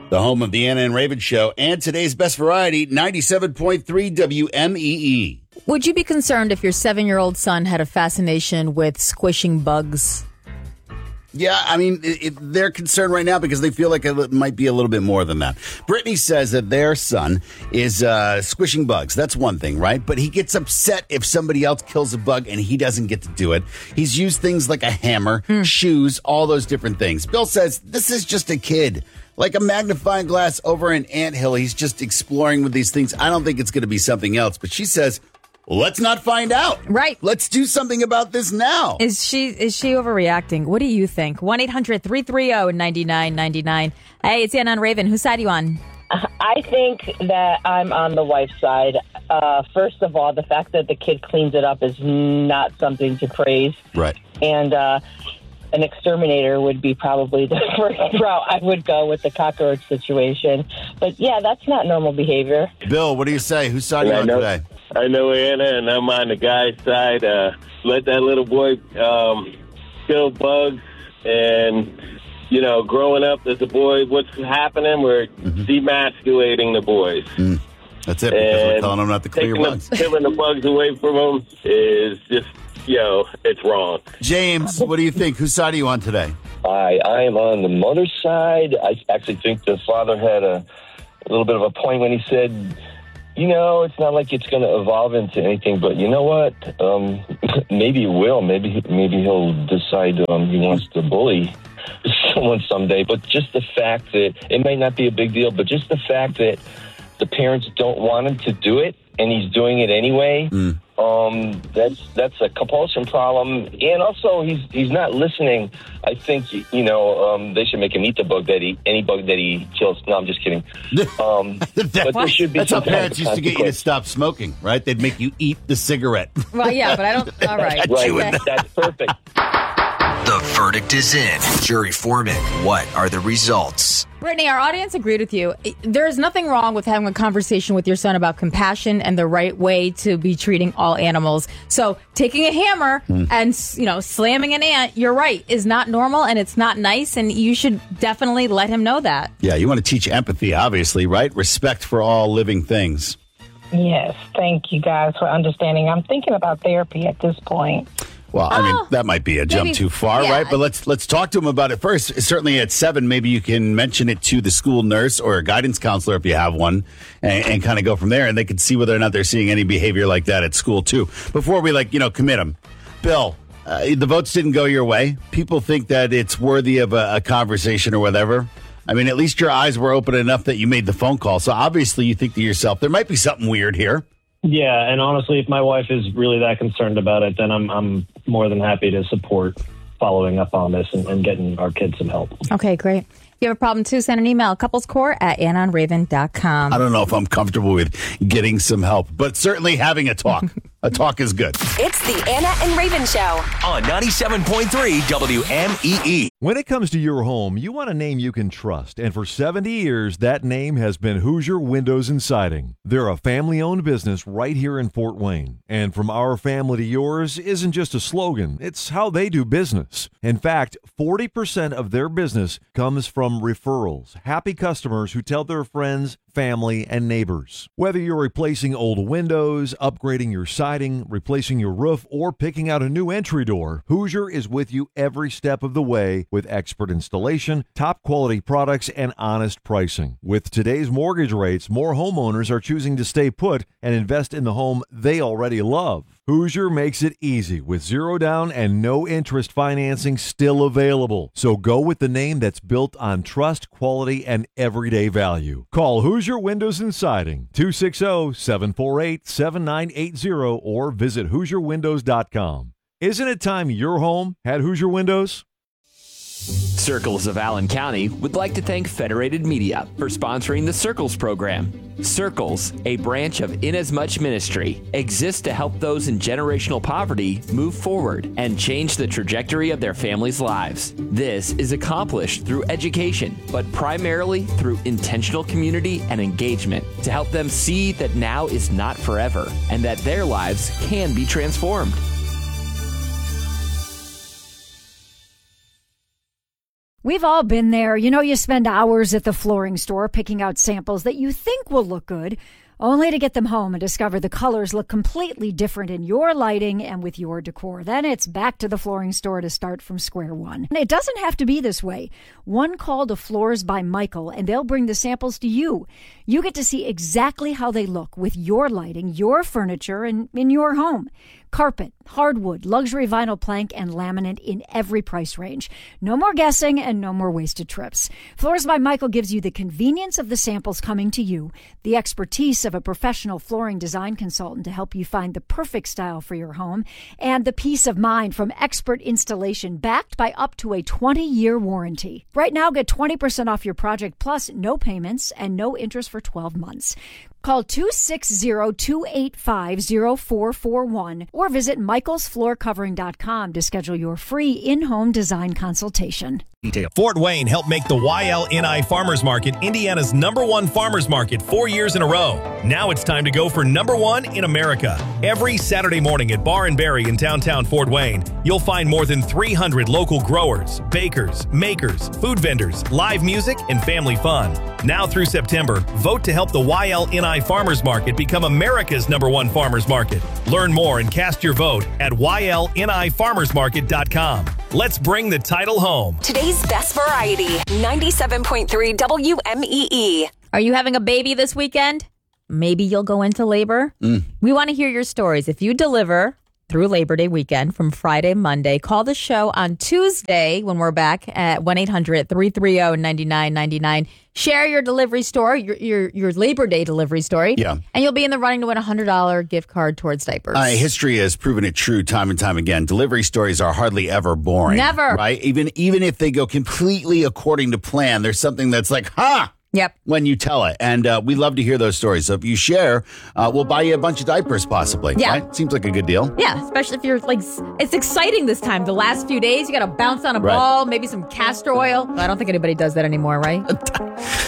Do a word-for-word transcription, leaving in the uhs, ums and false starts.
The home of the Anna and Raven Show and today's best variety, ninety-seven point three W M E E. Would you be concerned if your seven-year-old son had a fascination with squishing bugs? Yeah, I mean, it, it, they're concerned right now because they feel like it might be a little bit more than that. Brittany says that their son is uh, squishing bugs. That's one thing, right? But he gets upset if somebody else kills a bug and he doesn't get to do it. He's used things like a hammer, mm. shoes, all those different things. Bill says this is just a kid. Like a magnifying glass over an anthill. He's just exploring with these things. I don't think it's going to be something else. But she says, well, let's not find out. Right. Let's do something about this now. Is she is she overreacting? What do you think? one eight hundred three three zero nine nine nine nine. Hey, it's Anna and Raven. Whose side are you on? I think that I'm on the wife's side. Uh, first of all, the fact that the kid cleans it up is not something to praise. Right. And uh, an exterminator would be probably the first route I would go with the cockroach situation. But, yeah, that's not normal behavior. Bill, what do you say? Whose side are you on know, today? I know Anna, and I'm on the guy's side. Uh, let that little boy um, kill bugs. And, you know, growing up as a boy, what's happening? We're mm-hmm. demasculating the boys. Mm. That's it, because we're telling them not to clear taking bugs. Them, killing the bugs away from them is just, you know, it's wrong. James, what do you think? Whose side are you on today? I, I am on the mother's side. I actually think the father had a, a little bit of a point when he said, you know, it's not like it's going to evolve into anything, but you know what? Um, maybe it will. Maybe maybe he'll decide um, he wants to bully someone someday. But just the fact that it may not be a big deal, but just the fact that the parents don't want him to do it and he's doing it anyway, mm. um, that's that's a compulsion problem. And also, he's he's not listening. I think, you know, um, they should make him eat the bug that he, any bug that he kills. No, I'm just kidding. Um, that, but there should be that's how parents used to get you to stop smoking, right? They'd make you eat the cigarette. Well, yeah, but I don't. All right. Right, Okay. that's perfect. The verdict is in. Jury foreman, what are the results? Brittany, our audience agreed with you. There is nothing wrong with having a conversation with your son about compassion and the right way to be treating all animals. So taking a hammer mm. and, you know, slamming an ant, you're right, is not normal and it's not nice. And you should definitely let him know that. Yeah, you want to teach empathy, obviously, right? Respect for all living things. Yes, thank you guys for understanding. I'm thinking about therapy at this point. Well, I mean, oh, that might be a jump maybe, too far, yeah. right? But let's let's talk to him about it first. Certainly at seven, maybe you can mention it to the school nurse or a guidance counselor if you have one, and, and kind of go from there. And they can see whether or not they're seeing any behavior like that at school too. Before we like, you know, commit them. Bill, uh, the votes didn't go your way. People think that it's worthy of a, a conversation or whatever. I mean, at least your eyes were open enough that you made the phone call. So obviously you think to yourself, there might be something weird here. Yeah, and honestly, if my wife is really that concerned about it, then I'm I'm more than happy to support following up on this and, and getting our kids some help. Okay, great. If you have a problem, too, send an email, couplescore at anna and raven dot com. I don't know if I'm comfortable with getting some help, but certainly having a talk. A talk is good. It's the Anna and Raven Show on ninety-seven point three W M E E. When it comes to your home, you want a name you can trust. And for seventy years, that name has been Hoosier Windows and Siding. They're a family-owned business right here in Fort Wayne. And from our family to yours isn't just a slogan. It's how they do business. In fact, forty percent of their business comes from referrals. Happy customers who tell their friends, family, and neighbors. Whether you're replacing old windows, upgrading your siding, replacing your roof, or picking out a new entry door, Hoosier is with you every step of the way with expert installation, top quality products, and honest pricing. With today's mortgage rates, more homeowners are choosing to stay put and invest in the home they already love. Hoosier makes it easy with zero down and no interest financing still available. So go with the name that's built on trust, quality, and everyday value. Call Hoosier Windows and Siding, two six zero, seven four eight, seven nine eight zero or visit hoosier windows dot com. Isn't it time your home had Hoosier Windows? Circles of Allen County would like to thank Federated Media for sponsoring the Circles program. Circles, a branch of Inasmuch Ministry, exists to help those in generational poverty move forward and change the trajectory of their families' lives. This is accomplished through education, but primarily through intentional community and engagement to help them see that now is not forever and that their lives can be transformed. We've all been there. You know, you spend hours at the flooring store picking out samples that you think will look good, only to get them home and discover the colors look completely different in your lighting and with your decor. Then it's back to the flooring store to start from square one. And it doesn't have to be this way. One call to Floors by Michael, and they'll bring the samples to you. You get to see exactly how they look with your lighting, your furniture, and in your home. Carpet, hardwood, luxury vinyl plank, and laminate in every price range. No more guessing and no more wasted trips. Floors by Michael gives you the convenience of the samples coming to you, the expertise of a professional flooring design consultant to help you find the perfect style for your home, and the peace of mind from expert installation backed by up to a twenty-year warranty. Right now, get twenty percent off your project plus no payments and no interest for twelve months. Call two six zero, two eight five, zero four four one or visit michaels floor covering dot com to schedule your free in-home design consultation. Fort Wayne helped make the Y L N I Farmers Market Indiana's number one farmers market four years in a row. Now it's time to go for number one in America. Every Saturday morning at Bar and Berry in downtown Fort Wayne, you'll find more than three hundred local growers, bakers, makers, food vendors, live music, and family fun. Now through September, vote to help the Y L N I Farmers Market become America's number one farmers market. Learn more and cast your vote at Y L N I farmers market dot com. Let's bring the title home. Today's best variety, ninety-seven point three W M E E. Are you having a baby this weekend? Maybe you'll go into labor. Mm. We want to hear your stories. If you deliver through Labor Day weekend from Friday, Monday, call the show on Tuesday when we're back at one eight hundred, three three zero, nine nine nine nine. Share your delivery story, your, your your Labor Day delivery story. Yeah. And you'll be in the running to win a one hundred dollars gift card towards diapers. Uh, history has proven it true time and time again. Delivery stories are hardly ever boring. Never. Right? Even, even if they go completely according to plan, there's something that's like, ha! Yep. When you tell it. And uh, we love to hear those stories. So if you share, uh, we'll buy you a bunch of diapers possibly. Yeah. Right? Seems like a good deal. Yeah, especially if you're like, it's exciting this time. The last few days, you got to bounce on a Right. ball, maybe some castor oil. I don't think anybody does that anymore, right?